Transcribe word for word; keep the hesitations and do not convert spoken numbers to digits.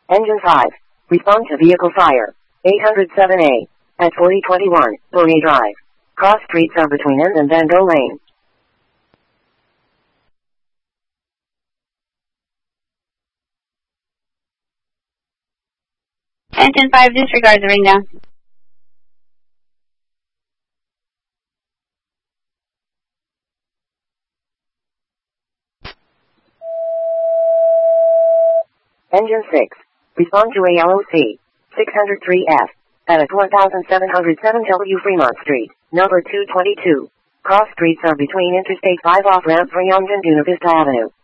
Engine five. Respond to vehicle fire. eight oh seven A. At forty twenty-one, Bourget Drive. Cross streets are between End and Van Gogh Lane. Engine five disregards the ring down. Engine six. Respond to A L O C. six oh three F. At one seven oh seven W Fremont Street, number two twenty-two. Cross streets are between Interstate five off-ramp for Yonge and Buena Vista Avenue.